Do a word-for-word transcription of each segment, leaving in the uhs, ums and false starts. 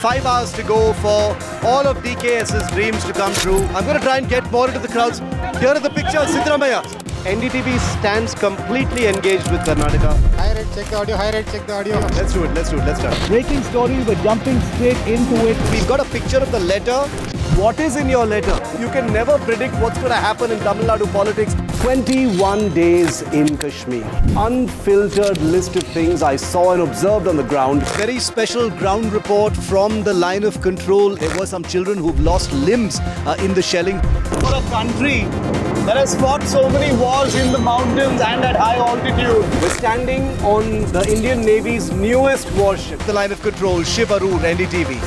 Five hours to go for all of DKS's dreams to come true. I'm going to try and get more into the crowds. Here are the pictures, Siddaramaiah. N D T V stands completely engaged with Karnataka. High rate, check the audio. High rate, check the audio. Let's do it, let's do it, let's start. Breaking story, we're jumping straight into it. We've got a picture of the letter. What is in your letter? You can never predict what's going to happen in Tamil Nadu politics. twenty-one days in Kashmir. Unfiltered list of things I saw and observed on the ground. Very special ground report from the line of control. There were some children who've lost limbs uh, in the shelling. For a country that has fought so many wars in the mountains and at high altitude. We're standing on the Indian Navy's newest warship. The line of control, Shiv Arur, N D T V.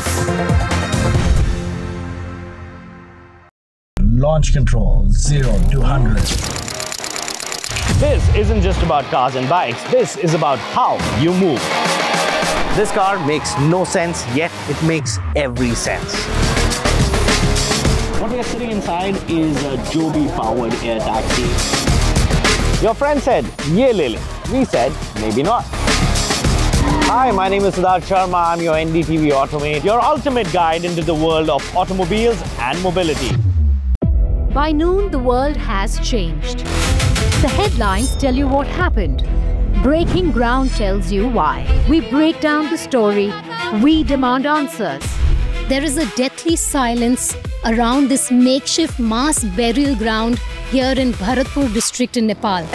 Launch control, zero to one hundred. This isn't just about cars and bikes. This is about how you move. This car makes no sense, yet it makes every sense. What we are sitting inside is a Joby-powered air taxi. Your friend said, "Ye le le." We said, maybe not. Hi, my name is Siddharth Sharma. I'm your N D T V Automate, your ultimate guide into the world of automobiles and mobility. By noon, the world has changed. The headlines tell you what happened. Breaking ground tells you why. We break down the story. We demand answers. There is a deathly silence around this makeshift mass burial ground here in Bharatpur district in Nepal.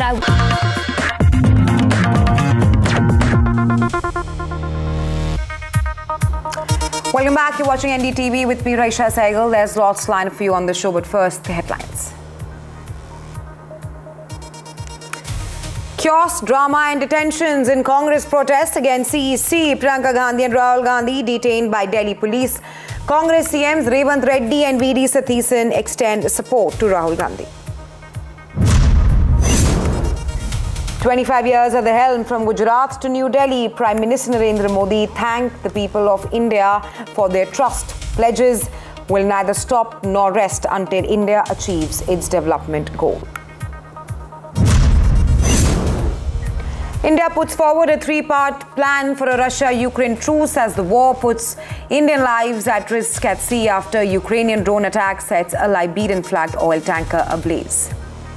Welcome back. You're watching N D T V with me, Raisha Sehgal. There's lots lined for you on the show, but first, the headlines. Chaos, drama and detentions in Congress protests against C E C. Priyanka Gandhi and Rahul Gandhi detained by Delhi police. Congress C Ms Revant Reddy and V D Satheesan extend support to Rahul Gandhi. twenty-five years at the helm from Gujarat to New Delhi, Prime Minister Narendra Modi thanked the people of India for their trust. Pledges will neither stop nor rest until India achieves its development goal. India puts forward a three-part plan for a Russia-Ukraine truce as the war puts Indian lives at risk at sea after Ukrainian drone attack sets a Liberian-flagged oil tanker ablaze.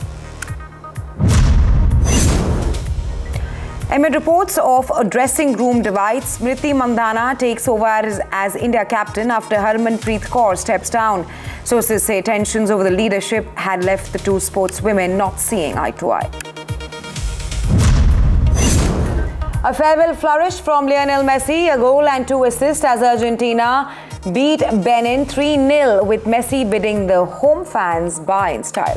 Amid reports of a dressing room divide, Smriti Mandhana takes over as, as India captain after Harmanpreet Kaur steps down. Sources say tensions over the leadership had left the two sportswomen not seeing eye to eye. A farewell flourish from Lionel Messi, a goal and two assists as Argentina beat Benin three nil with Messi bidding the home fans bye in style.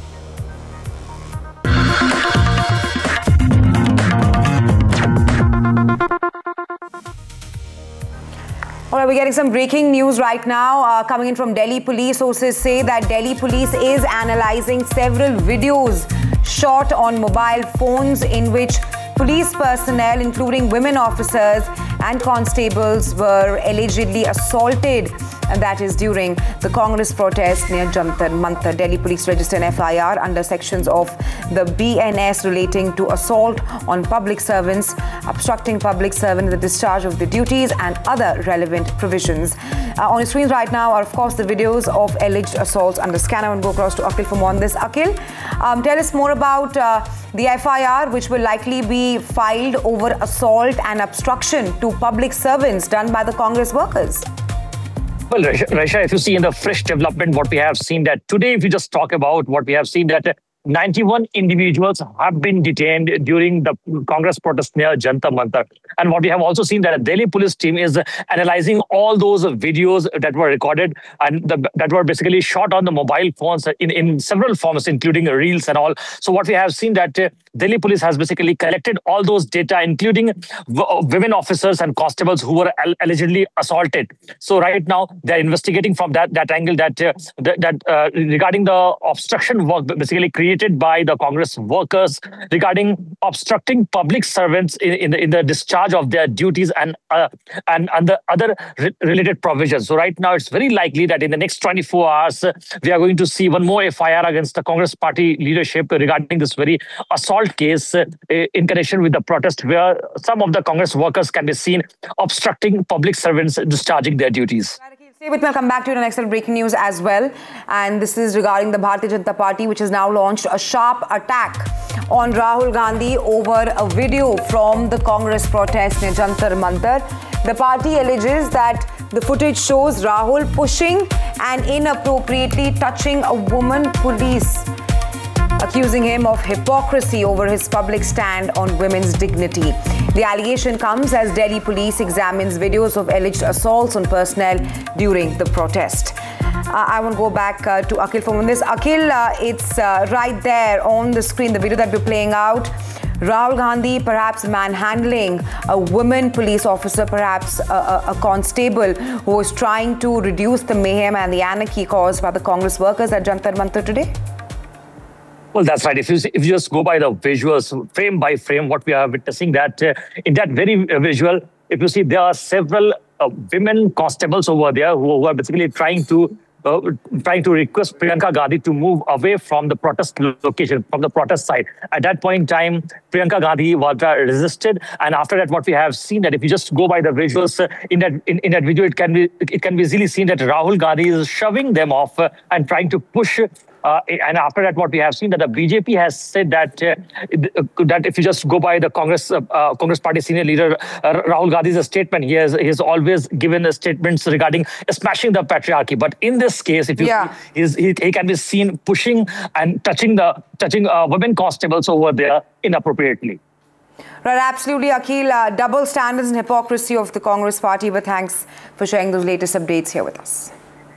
All right, we're getting some breaking news right now uh, coming in from Delhi police. Sources say that Delhi police is analyzing several videos shot on mobile phones in which police personnel, including women officers and constables, were allegedly assaulted, and that is during the Congress protest near Jantar Mantar. Delhi police registered an F I R under sections of the B N S relating to assault on public servants, obstructing public servant in the discharge of their duties, and other relevant provisions. Uh, on your screens right now are, of course, the videos of alleged assaults under scanner. And go across to Akhil for more on this. Akhil, um, tell us more about uh, the F I R, which will likely be filed over assault and obstruction to public servants done by the Congress workers. Well, Raisha, if you see in the fresh development, what we have seen that today, if you just talk about what we have seen that ninety-one individuals have been detained during the Congress protest near Jantar Mantar. And what we have also seen that a Delhi police team is analyzing all those videos that were recorded and the, that were basically shot on the mobile phones in, in several forms, including reels and all. So what we have seen that uh, Delhi police has basically collected all those data, including women officers and constables who were allegedly assaulted. So right now, they're investigating from that, that angle that, uh, that, that uh, regarding the obstruction was basically created created by the Congress workers regarding obstructing public servants in, in, the, in the discharge of their duties and uh, and, and the other re related provisions. So right now, it's very likely that in the next twenty-four hours, uh, we are going to see one more F I R against the Congress party leadership regarding this very assault case uh, in connection with the protest, where some of the Congress workers can be seen obstructing public servants discharging their duties. Stay with me, I'll come back to you in the next breaking news as well. And this is regarding the Bharatiya Janata Party, which has now launched a sharp attack on Rahul Gandhi over a video from the Congress protest near Jantar Mantar. The party alleges that the footage shows Rahul pushing and inappropriately touching a woman police, accusing him of hypocrisy over his public stand on women's dignity. The allegation comes as Delhi police examines videos of alleged assaults on personnel during the protest. Uh, I want to go back uh, to Akhil for this. Akhil, uh, it's uh, right there on the screen, the video that we're playing out. Rahul Gandhi perhaps manhandling a woman police officer, perhaps a, a, a constable who was trying to reduce the mayhem and the anarchy caused by the Congress workers at Jantar Mantar today? Well, that's right. If you if you just go by the visuals, frame by frame, what we are witnessing, that uh, in that very visual, if you see, there are several uh, women constables over there who, who are basically trying to uh, trying to request Priyanka Gandhi to move away from the protest location, from the protest site. At that point in time, Priyanka Gandhi Vadra resisted, and after that, what we have seen, that if you just go by the visuals uh, in that in, in that video, it can be it can be easily seen that Rahul Gandhi is shoving them off uh, and trying to push. Uh, and after that, what we have seen, that the B J P has said that uh, that if you just go by the Congress uh, uh, Congress Party senior leader uh, Rahul Gandhi's statement, he has he has always given uh, statements regarding smashing the patriarchy. But in this case, if you yeah. see, he, he can be seen pushing and touching the touching uh, women constables over there inappropriately. Right, absolutely, Akhil. Uh, double standards and hypocrisy of the Congress Party. But thanks for sharing those latest updates here with us.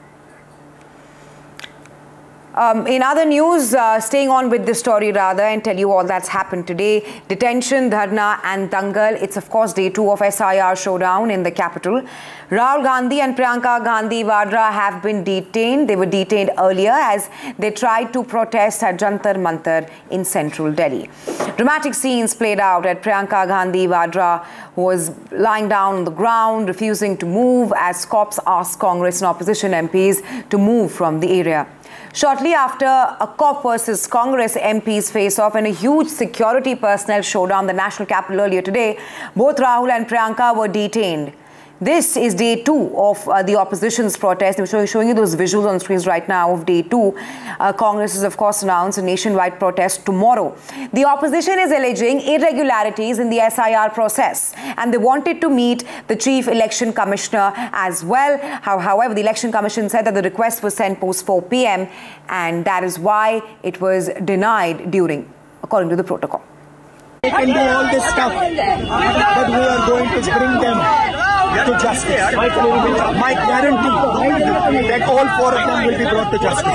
Um, in other news, uh, staying on with this story rather and tell you all that's happened today. Detention, dharna and dangal. It's of course day two of S I R showdown in the capital. Rahul Gandhi and Priyanka Gandhi Vadra have been detained. They were detained earlier as they tried to protest at Jantar Mantar in central Delhi. Dramatic scenes played out at Priyanka Gandhi Vadra, who was lying down on the ground, refusing to move as cops asked Congress and opposition M Ps to move from the area. Shortly after a COP versus Congress M Ps face-off and a huge security personnel showdown in the national capital earlier today, both Rahul and Priyanka were detained. This is day two of uh, the opposition's protest. I'm showing, showing you those visuals on screens right now of day two. Uh, Congress has, of course, announced a nationwide protest tomorrow. The opposition is alleging irregularities in the S I R process, and they wanted to meet the Chief Election Commissioner as well. How, however, the Election Commission said that the request was sent post four P M, and that is why it was denied during, according to the protocol. They can do all this stuff, but we are going to bring them to justice. My guarantee that all four of them will be brought to justice.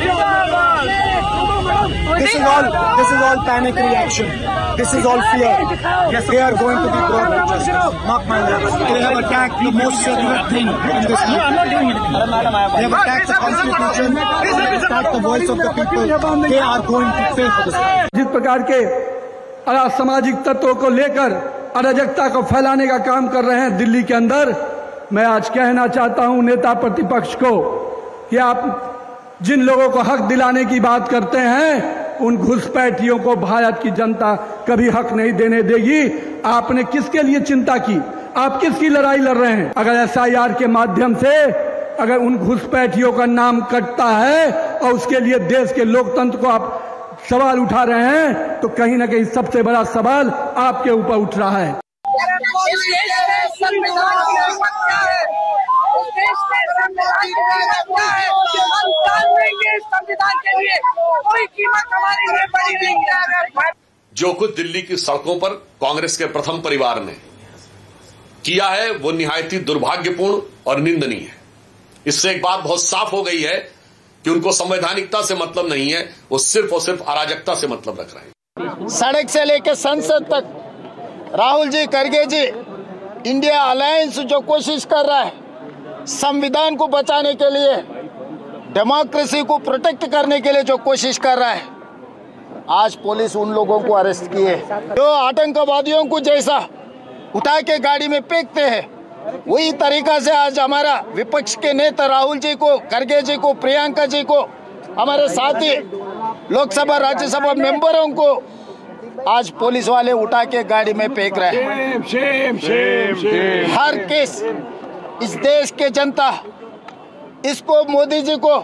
This is all, this is all panic reaction. This is all fear. They are going to be brought to justice. Mark my words. They have attacked the most sacred thing in this country. They have attacked the Constitution. They have attacked the voice of the people. They are going to pay for this. जिस प्रकार के असामाजिक तत्वों को लेकर अराजकता को फैलाने का काम कर रहे हैं दिल्ली के अंदर, मैं आज कहना चाहता हूं नेता प्रतिपक्ष को कि आप जिन लोगों को हक दिलाने की बात करते हैं, उन घुसपैठियों को भारत की जनता कभी हक नहीं देने देगी। आपने किसके लिए चिंता की? आप किसकी लड़ाई लड़ रहे हैं? अगर एस आई आर के माध्यम से अगर उन घुसपैठियों का नाम कटता है और उसके लिए देश के लोकतंत्र को आप सवाल उठा रहे हैं, तो कहीं ना कहीं सबसे बड़ा सवाल आपके ऊपर उठ रहा है। जो कुछ दिल्ली की सड़कों पर कांग्रेस के प्रथम परिवार ने किया है वो निहायत ही दुर्भाग्यपूर्ण और निंदनीय है। इससे एक बात बहुत साफ हो गई है कि उनको संवैधानिकता से मतलब नहीं है, वो सिर्फ और सिर्फ अराजकता से मतलब रख रहे हैं। सड़क से लेकर संसद तक राहुल जी, खड़गे जी, इंडिया अलायंस जो कोशिश कर रहा है संविधान को बचाने के लिए, डेमोक्रेसी को प्रोटेक्ट करने के लिए जो कोशिश कर रहा है, आज पुलिस उन लोगों को अरेस्ट किए। जो आतंकवादियों को जैसा उठा के गाड़ी में फेंकते हैं, वही तरीका से आज हमारा विपक्ष के नेता राहुल जी को, खड़गे जी को, प्रियंका जी को, हमारे साथी लोकसभा राज्यसभा मेंबरों को आज पुलिस वाले उठा के गाड़ी में फेंक रहे हैं। Shem, Shem, Shem. हर केस इस देश के जनता इसको मोदी जी को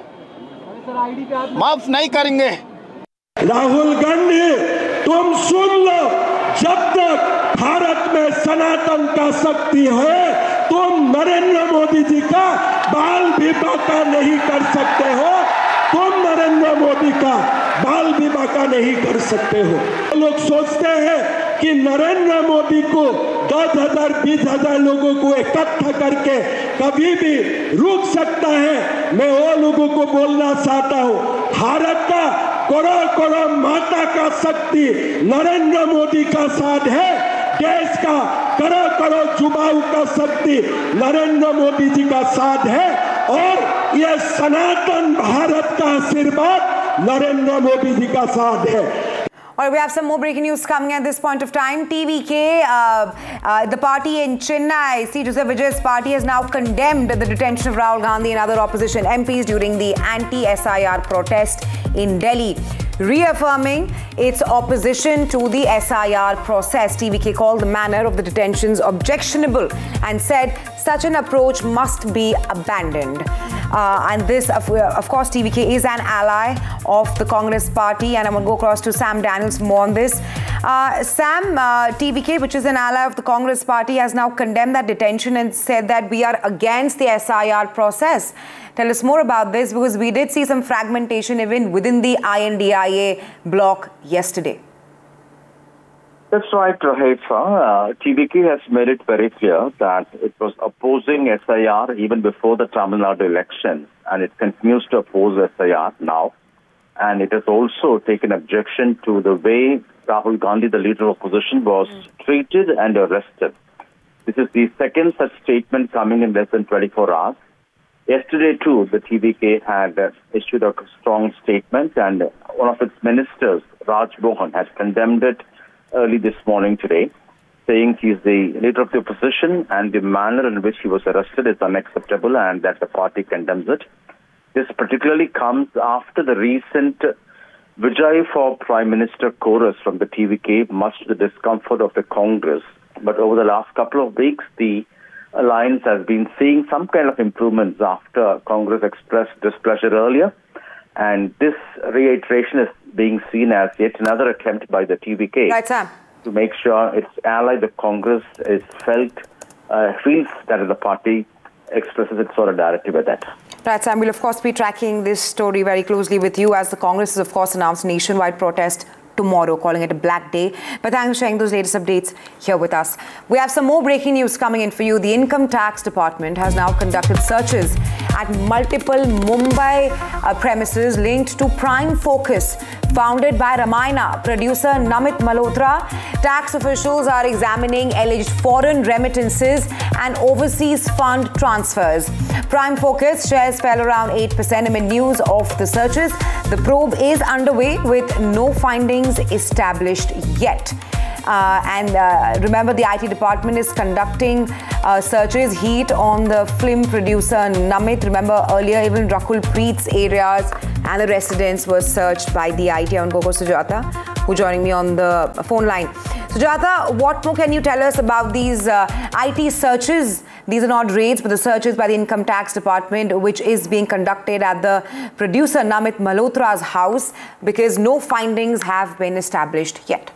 माफ नहीं करेंगे। राहुल गांधी, तुम सुन लो, जब तक भारत में सनातन का शक्ति है, तुम नरेंद्र मोदी जी का बाल भी बांका नहीं कर सकते हो। तुम नरेंद्र मोदी का बाल भी बांका नहीं कर सकते हो। लोग सोचते हैं कि नरेंद्र मोदी को दस हजार बीस हजार लोगों को इकट्ठा करके कभी भी रुक सकता है। मैं वो लोगों को बोलना चाहता हूँ, भारत का करोड़ करोड़ माता का शक्ति नरेंद्र मोदी का साथ है। देश का करोड़ करोड़ युवाओं का शक्ति नरेंद्र मोदी जी का साथ है और यह सनातन भारत का आशीर्वाद नरेंद्र मोदी जी का साथ है। All right, we have some more breaking news coming at this point of time. T V K, uh, uh, the party in Chennai, C. Joseph Vijay's party has now condemned the detention of Rahul Gandhi and other opposition M Ps during the anti-S I R protest in Delhi, reaffirming its opposition to the S I R process. T V K called the manner of the detentions objectionable and said such an approach must be abandoned. Uh, and this, of, of course, T V K is an ally of the Congress party, and I'm going to go across to Sam Daniels for more on this. Uh, Sam, uh, T V K, which is an ally of the Congress party, has now condemned that detention and said that we are against the S I R process. Tell us more about this, because we did see some fragmentation even within the I N D I A bloc yesterday. That's right, Haifa. Uh, T V K has made it very clear that it was opposing S I R even before the Tamil Nadu election, and it continues to oppose S I R now. And it has also taken objection to the way Rahul Gandhi, the leader of opposition, was treated and arrested. This is the second such statement coming in less than twenty-four hours. Yesterday, too, the T V K had uh, issued a strong statement, and one of its ministers, Raj Mohan, has condemned it early this morning today, saying he is the leader of the opposition and the manner in which he was arrested is unacceptable and that the party condemns it. This particularly comes after the recent Vijay for Prime Minister chorus from the T V K, much to the discomfort of the Congress. But over the last couple of weeks, the alliance has been seeing some kind of improvements after Congress expressed displeasure earlier. And this reiteration is being seen as yet another attempt by the T V K right, Sam. to make sure its ally, the Congress, is felt, uh, feels that the party expresses its solidarity with that. Right, Sam. We'll, of course, be tracking this story very closely with you as the Congress has, of course, announced nationwide protest tomorrow, calling it a black day. But thanks for sharing those latest updates here with us. We have some more breaking news coming in for you. The Income Tax Department has now conducted searches at multiple Mumbai uh, premises linked to Prime Focus, founded by Ramayana producer Namit Malhotra. Tax officials are examining alleged foreign remittances and overseas fund transfers. Prime Focus shares fell around eight percent amid news of the searches. The probe is underway with no findings established yet. Uh, and uh, remember, the I T department is conducting uh, searches heat on the film producer Namit. Remember, earlier even Rakul Preet's areas and the residents were searched by the I T. I want to go to Sujata, who's joining me on the phone line. Sujata, what more can you tell us about these uh, I T searches? These are not raids, but the searches by the Income Tax Department, which is being conducted at the producer Namit Malhotra's house, because no findings have been established yet.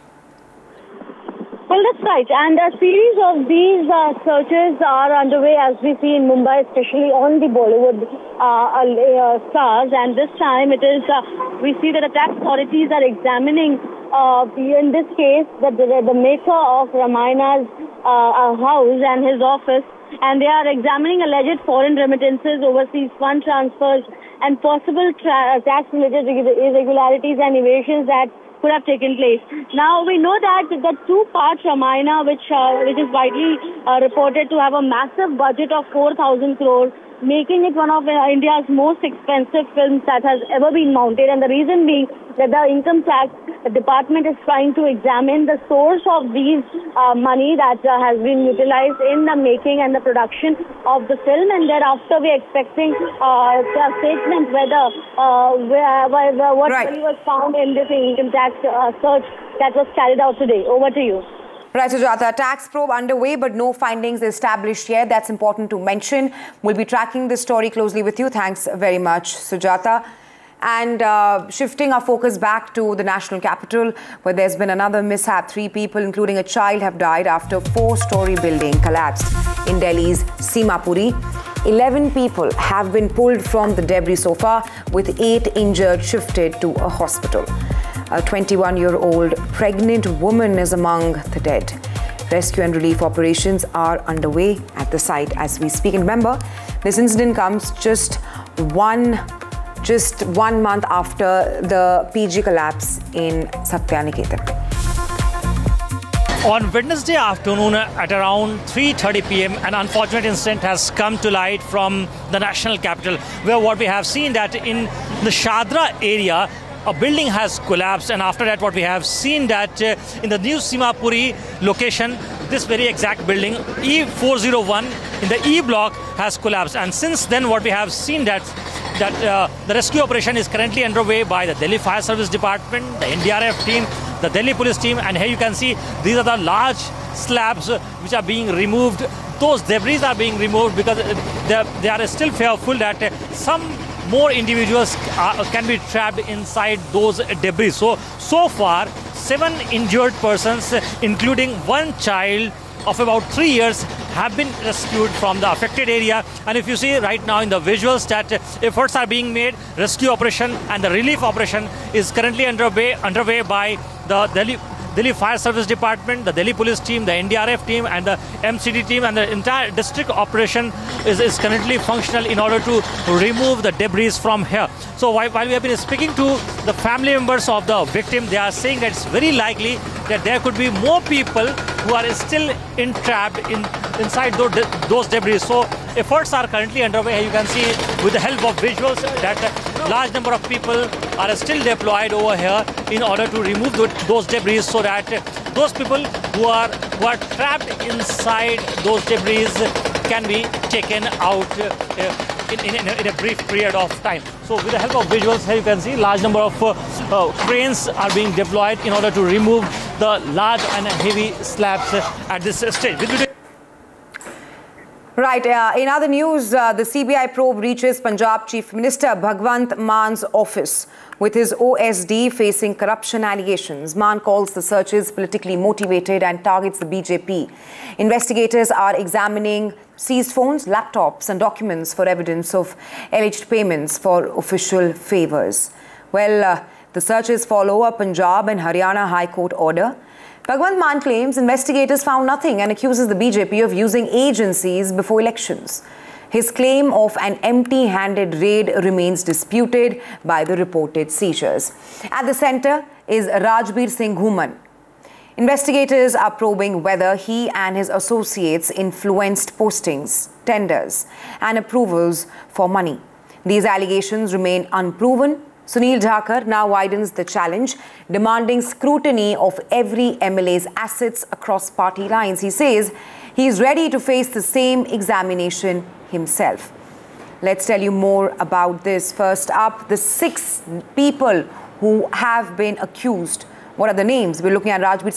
Well, that's right. And a series of these uh, searches are underway, as we see in Mumbai, especially on the Bollywood uh, uh, stars. And this time it is, uh, we see that the tax authorities are examining, uh, in this case, the, the, the maker of Ramayana's uh, house and his office. And they are examining alleged foreign remittances, overseas fund transfers, and possible tax-related irregularities and evasions that could have taken place. Now, we know that the two parts Ramayana, which uh, which is widely uh, reported to have a massive budget of four thousand crore, making it one of uh, India's most expensive films that has ever been mounted. And the reason being that the income tax department is trying to examine the source of these uh, money that uh, has been utilized in the making and the production of the film. And thereafter, we're expecting uh, a statement whether uh, where, where, what Right. money was found in this income tax uh, search that was carried out today. Over to you. Right, Sujata. Tax probe underway, but no findings established yet. That's important to mention. We'll be tracking this story closely with you. Thanks very much, Sujata. And uh, shifting our focus back to the national capital, where there's been another mishap. Three people, including a child, have died after a four-story building collapsed in Delhi's Simapuri. Eleven people have been pulled from the debris so far, with eight injured shifted to a hospital. A twenty-one-year-old pregnant woman is among the dead. Rescue and relief operations are underway at the site as we speak. And remember, this incident comes just one just one month after the P G collapse in Satyaniketan. On Wednesday afternoon at around three thirty p m, an unfortunate incident has come to light from the national capital, where what we have seen that in the Shadra area, a building has collapsed, and after that what we have seen that uh, in the new Simapuri location, this very exact building, E four oh one in the E block, has collapsed. And since then what we have seen that that uh, the rescue operation is currently underway by the Delhi Fire Service Department, the N D R F team, the Delhi Police team, and here you can see these are the large slabs uh, which are being removed. Those debris are being removed because they, they are still fearful that uh, some more individuals uh, can be trapped inside those debris. So, so far, seven injured persons, uh, including one child of about three years, have been rescued from the affected area. And if you see right now in the visuals that uh, efforts are being made, rescue operation and the relief operation is currently underway, underway by the Delhi Delhi Fire Service Department, the Delhi Police team, the N D R F team and the M C D team, and the entire district operation is, is currently functional in order to remove the debris from here. So while, while we have been speaking to the family members of the victim, they are saying that it's very likely that there could be more people who are still entrapped in inside those, those debris. So efforts are currently underway. Here you can see with the help of visuals that a large number of people are still deployed over here in order to remove those debris, so that those people who are who are trapped inside those debris can be taken out uh, in, in, in a brief period of time. So with the help of visuals, here you can see large number of uh, uh, cranes are being deployed in order to remove the large and heavy slabs at this stage. Right. Uh, in other news, uh, the C B I probe reaches Punjab Chief Minister Bhagwant Man's office, with his O S D facing corruption allegations. Man calls the searches politically motivated and targets the B J P. Investigators are examining seized phones, laptops and documents for evidence of alleged payments for official favours. Well, uh, the searches follow a Punjab and Haryana High Court order. Bhagwant Mann claims investigators found nothing and accuses the B J P of using agencies before elections. His claim of an empty-handed raid remains disputed by the reported seizures. At the centre is Rajbir Singh Ghuman. Investigators are probing whether he and his associates influenced postings, tenders and approvals for money. These allegations remain unproven. Sunil Dhakar now widens the challenge, demanding scrutiny of every M L A's assets across party lines. He says he is ready to face the same examination himself. Let's tell you more about this. First up, the six people who have been accused. What are the names? We're looking at Rajbir